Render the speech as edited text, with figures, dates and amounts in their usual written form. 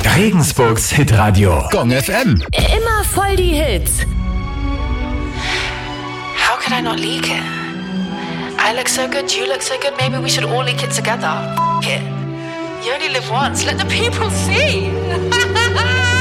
Regensburgs Hitradio. Gong FM. Immer voll die Hits. How could I not leak it? I look so good, you look so good, maybe we should all leak it together. F*** it. You only live once, let the people see.